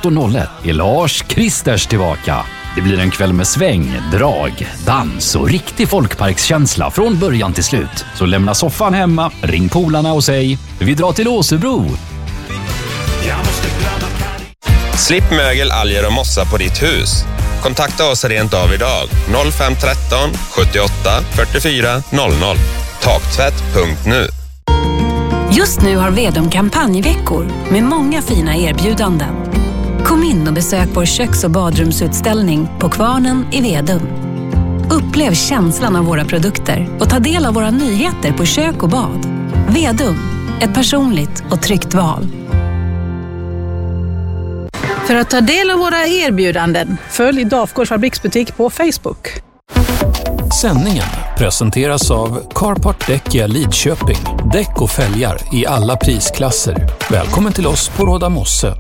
21:01 är Lars Kristers tillbaka. Det blir en kväll med sväng, drag, dans och riktig folkparkskänsla från början till slut. Så lämna soffan hemma, ring polarna och säg: vi drar till Åsebro. Slipp mögel, alger och mossa på ditt hus. Kontakta oss rent av idag. 0513 78 44 00. Taktvätt.nu. Just nu har Vedum kampanjveckor med många fina erbjudanden. Kom in och besök vår köks- och badrumsutställning på Kvarnen i Vedum. Upplev känslan av våra produkter och ta del av våra nyheter på kök och bad. Vedum, ett personligt och tryggt val. För att ta del av våra erbjudanden, följ Dafgårds fabriksbutik på Facebook. Sändningen presenteras av Carport Däck i Lidköping. Däck och fälgar i alla prisklasser. Välkommen till oss på Råda Mosse.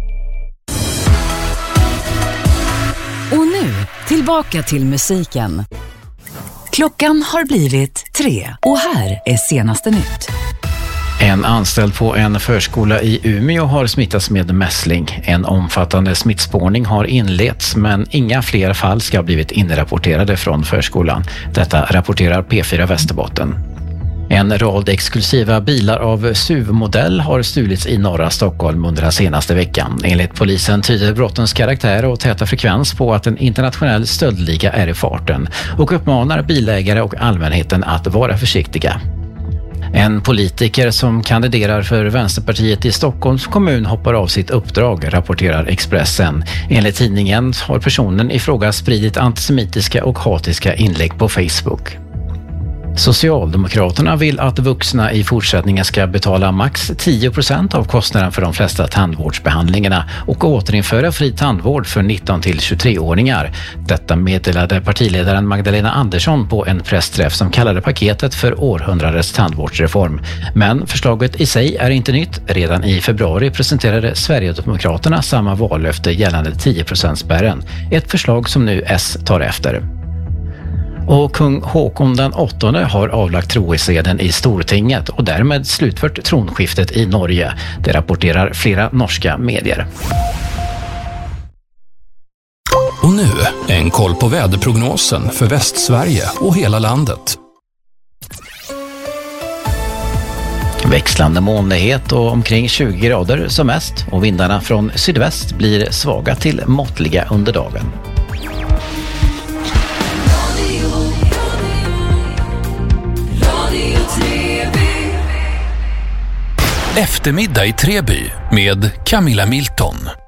Och nu, tillbaka till musiken. Klockan har blivit 3 och här är senaste nytt. En anställd på en förskola i Umeå har smittats med mässling. En omfattande smittspårning har inletts, men inga fler fall ska ha blivit inrapporterade från förskolan. Detta rapporterar P4 Västerbotten. En rad exklusiva bilar av SUV-modell har stulits i norra Stockholm under den senaste veckan. Enligt polisen tyder brottens karaktär och täta frekvens på att en internationell stöldliga är i farten och uppmanar bilägare och allmänheten att vara försiktiga. En politiker som kandiderar för Vänsterpartiet i Stockholms kommun hoppar av sitt uppdrag, rapporterar Expressen. Enligt tidningen har personen i fråga spridit antisemitiska och hatiska inlägg på Facebook. Socialdemokraterna vill att vuxna i fortsättningen ska betala max 10% av kostnaden för de flesta tandvårdsbehandlingarna och återinföra fri tandvård för 19-23-åringar. Detta meddelade partiledaren Magdalena Andersson på en pressträff som kallade paketet för århundradets tandvårdsreform. Men förslaget i sig är inte nytt. Redan i februari presenterade Sverigedemokraterna samma vallöfte gällande 10%-spärren. Ett förslag som nu S tar efter. Och kung Håkon den 8:e har avlagt troeseden i Stortinget och därmed slutfört tronskiftet i Norge. Det rapporterar flera norska medier. Och nu en koll på väderprognosen för Västsverige och hela landet. Växlande molnighet och omkring 20 grader som mest, och vindarna från sydväst blir svaga till måttliga under dagen. Eftermiddag i Treby med Camilla Milton.